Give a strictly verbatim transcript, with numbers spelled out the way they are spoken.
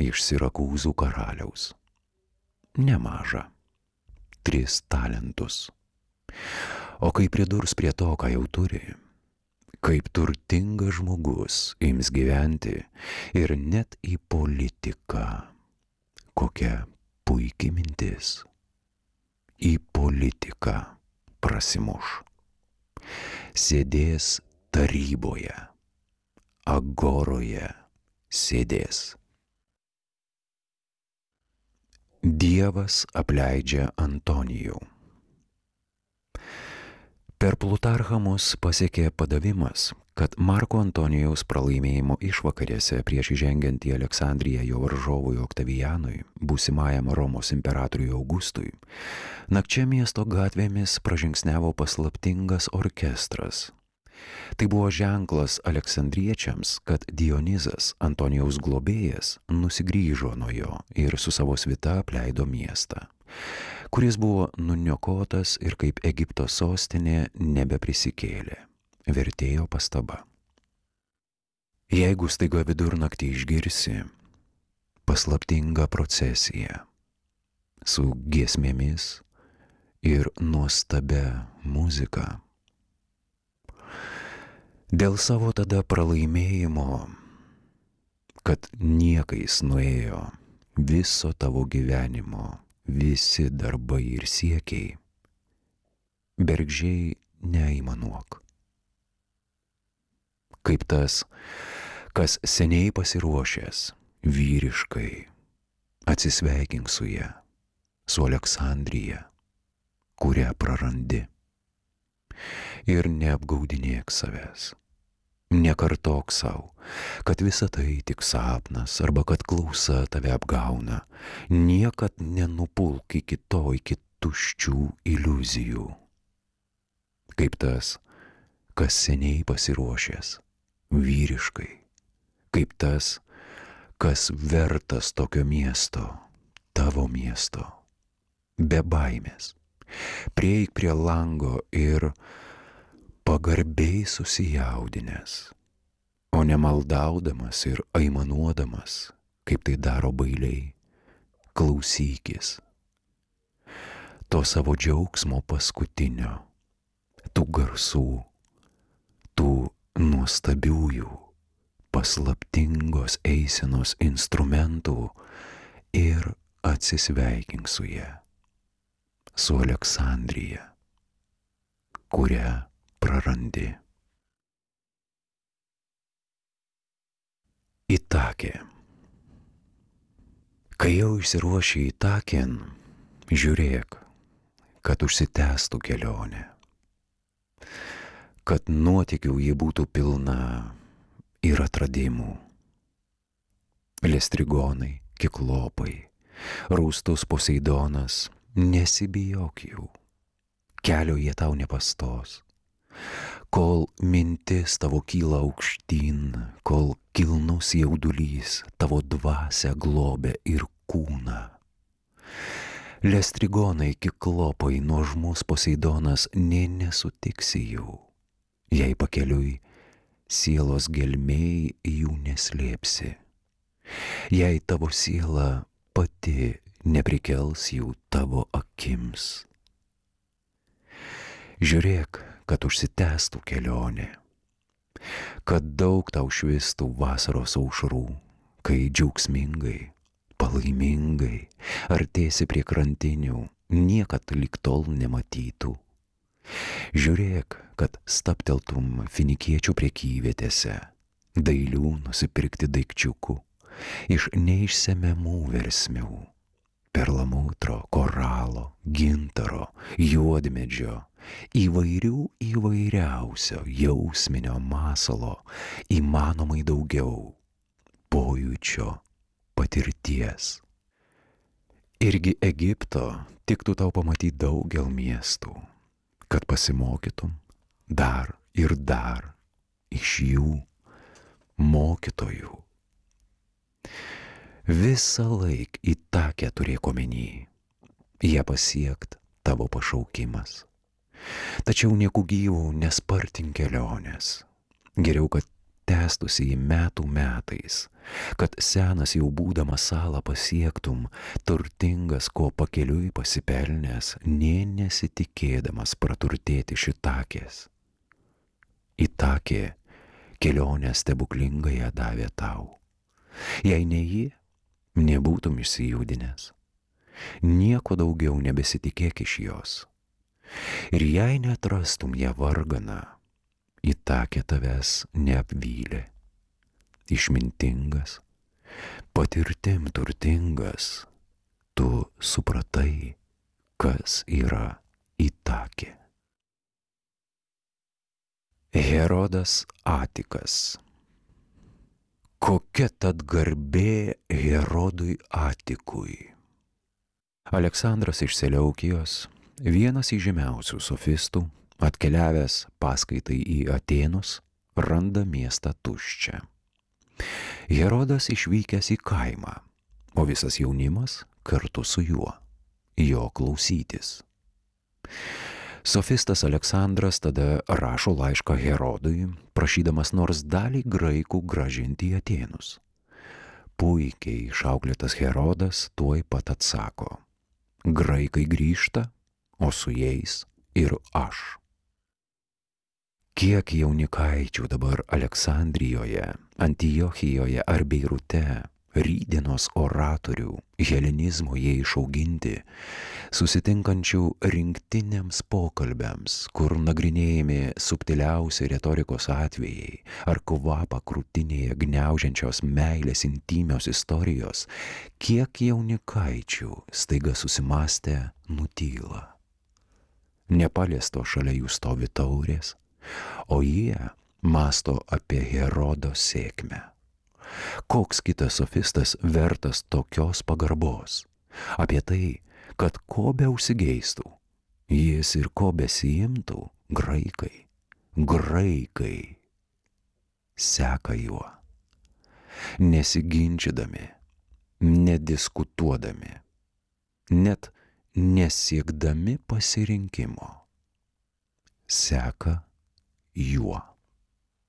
iš Sirakūzų karaliaus. Nemaža. Tris talentus. O kai pridurs prie to, ką jau turi, kaip turtingas žmogus ims gyventi ir net į politiką. Kokia puikiai mintis. Į politiką prasimuš. Sėdės taryboje, agoroje sėdės. Dievas apleidžia Antonijų. Per Plutarchą mus pasiekė padavimas, kad Marko Antonijaus pralaimėjimo išvakarėse prieš įžengiant į Aleksandriją jo varžovui Oktavianui, būsimajam Romos imperatoriui Augustui, nakčia miesto gatvėmis pražingsniavo paslaptingas orkestras. Tai buvo ženklas aleksandriečiams, kad Dionizas, Antonijaus globėjas, nusigrįžo nuo jo ir su savo svita apleido miestą, kuris buvo nuniokotas ir kaip Egipto sostinė nebeprisikėlė. Vertėjo pastaba. Jeigu staiga vidurnaktį išgirsi paslaptingą procesiją su giesmėmis ir nuostabia muzika, dėl savo tada pralaimėjimo, kad niekais nuėjo viso tavo gyvenimo, visi darbai ir siekiai, bergždžiai neaimanuok. Kaip tas, kas seniai pasiruošęs, vyriškai, atsisveikink su ja, su Aleksandrija, kurią prarandi. Ir neapgaudinėk savęs. Nekartok savo, kad visa tai tik sapnas arba kad klausa tave apgauna. Niekad nenupulk iki to, iki tuščių iliuzijų. Kaip tas, kas seniai pasiruošęs, vyriškai, kaip tas, kas vertas tokio miesto, tavo miesto, be baimės. Prieik prie lango ir pagarbiai susijaudinęs, o ne maldaudamas ir aimanuodamas, kaip tai daro bailiai, klausykis to savo džiaugsmo paskutinio, tų garsų, tų nuostabiųjų, paslaptingos eisenos instrumentų ir atsisveikink su ja, su Aleksandrija, kurią prarandi. Itakė. Kai jau išsiruoši Itakėn, žiūrėk, kad užsitęstų kelionė, kad nuotykių ji būtų pilna ir atradimų. Lestrigonai, Kiklopai, rūstus Poseidonas, nesibijok jų, kelio jie tau nepastos. Kol mintis tavo kyla aukštyn, kol kilnus jaudulys tavo dvasią globia ir kūną. Lestrigonai, Kiklopai, nuožmus Poseidonas, nė nesutiksi jų, jei pakeliui sielos gelmėj jų neslėpsi, jei tavo siela pati neprikels jų tavo akims. Žiūrėk, kad užsitęstų kelionė, kad daug tau švistų vasaros aušrų, kai džiaugsmingai, palaimingai artėsi prie krantinių, niekad lig tol nematytų. Žiūrėk, kad stabteltum finikiečių prekyvietėse, dailių nusipirkti daikčiukų, iš neišsemiamų versmių, perlamutro, koralo, gintaro, juodmedžio, įvairių įvairiausio jausminio masalo, įmanomai daugiau, pojūčio, patirties. Irgi Egipto tiktų tau pamatyti daugel miestų, kad pasimokytum dar ir dar iš jų mokytojų. Visą laik Itakę turėk omeny, ją pasiekt tavo pašaukimas. Tačiau nieku gyvų nespartink kelionės. Geriau, kad tęstųsi į metų metais, kad senas jau būdamas salą pasiektum, turtingas, ko pakeliui pasipelnęs, nė nesitikėdamas praturtėti šitakės. Itakė kelionę stebuklingąją davė tau. Jei ne ji, nebūtum išsijudinęs. Nieko daugiau nebesitikėk iš jos. Ir jei neatrastum ją varganą, Itakė tavęs neapvylė. Išmintingas, patirtim turtingas, tu supratai, kas yra Itakė. Herodas Atikas. Kokia tad garbė Herodui Atikui? Aleksandras iš Seleukijos, vienas įžymiausių sofistų, atkeliavęs paskaitai į Atėnus, randa miestą tuščią. Herodas išvykęs į kaimą, o visas jaunimas kartu su juo, jo klausytis. Sofistas Aleksandras tada rašo laišką Herodui, prašydamas nors dalį graikų grąžinti į Atėnus. Puikiai išauklėtas Herodas tuoj pat atsako: graikai grįžta, o su jais ir aš. Kiek jaunikaičių dabar Aleksandrijoje, Antiochijoje ar Beirute, rytdienos oratorių, helenizmo jie išauginti, susitinkančių rinktiniams pokalbiams, kur nagrinėjami subtiliausi retorikos atvejai ar kvapą krūtinėje gniaužiančios meilės intymios istorijos, kiek jaunikaičių staiga susimąstę nutyla. Nepaliesto šalia jų stovi taurės, o jie mąsto apie Herodo sėkmę. Koks kitas sofistas vertas tokios pagarbos? Apie tai, kad ko be užsigeistų, jis ir ko besiimtų, graikai, graikai seka juo, nesiginčydami, nediskutuodami, net nesiekdami pasirinkimo, seka juo.